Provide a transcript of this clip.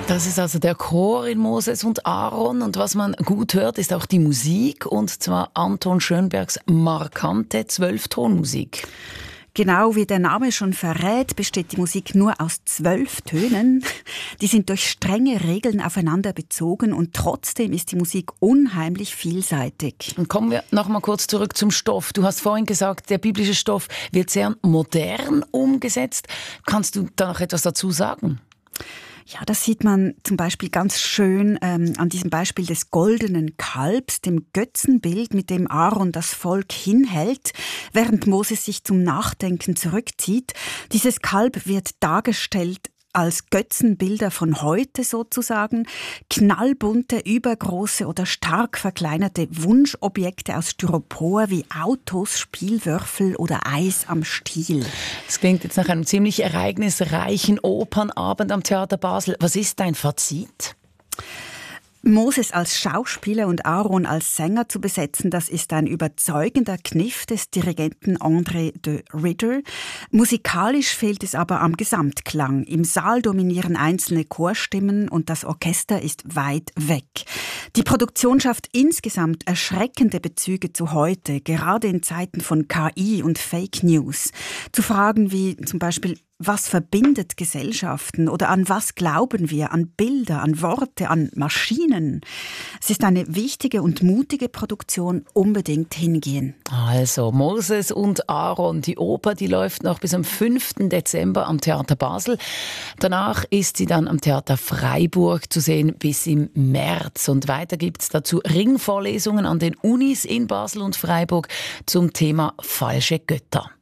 Das ist also der Chor in Moses und Aaron. Und was man gut hört, ist auch die Musik. Und zwar Anton Schönbergs markante 12-Ton-Musik. Genau wie der Name schon verrät, besteht die Musik nur aus 12 Tönen. Die sind durch strenge Regeln aufeinander bezogen und trotzdem ist die Musik unheimlich vielseitig. Und kommen wir noch mal kurz zurück zum Stoff. Du hast vorhin gesagt, der biblische Stoff wird sehr modern umgesetzt. Kannst du da noch etwas dazu sagen? Ja, das sieht man zum Beispiel ganz schön an diesem Beispiel des goldenen Kalbs, dem Götzenbild, mit dem Aaron das Volk hinhält, während Moses sich zum Nachdenken zurückzieht. Dieses Kalb wird dargestellt als Götzenbilder von heute sozusagen, knallbunte, übergroße oder stark verkleinerte Wunschobjekte aus Styropor wie Autos, Spielwürfel oder Eis am Stiel. Das klingt jetzt nach einem ziemlich ereignisreichen Opernabend am Theater Basel. Was ist dein Fazit? Moses als Schauspieler und Aaron als Sänger zu besetzen, das ist ein überzeugender Kniff des Dirigenten André de Ridder. Musikalisch fehlt es aber am Gesamtklang. Im Saal dominieren einzelne Chorstimmen und das Orchester ist weit weg. Die Produktion schafft insgesamt erschreckende Bezüge zu heute, gerade in Zeiten von KI und Fake News. Zu Fragen wie zum Beispiel: Was verbindet Gesellschaften oder an was glauben wir? An Bilder, an Worte, an Maschinen? Es ist eine wichtige und mutige Produktion, unbedingt hingehen. Also Moses und Aaron, die Oper, die läuft noch bis am 5. Dezember am Theater Basel. Danach ist sie dann am Theater Freiburg zu sehen bis im März. Und weiter gibt es dazu Ringvorlesungen an den Unis in Basel und Freiburg zum Thema falsche Götter.